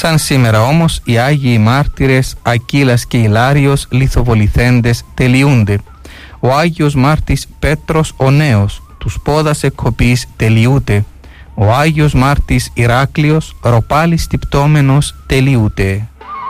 Σαν σήμερα όμως οι Άγιοι Μάρτυρες Ακύλας και Ιλάριος λιθοβοληθέντες τελειούνται. Ο Άγιος Μάρτης Πέτρος ο Νέος τους πόδας εκκοπής τελειούται. Ο Άγιος Μάρτης Ηράκλειος ροπάλης τυπτόμενος τελειούται.